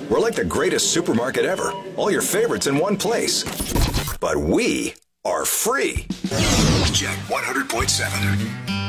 We're like the greatest supermarket ever. All your favorites in one place. But we are free. Jack 100.7.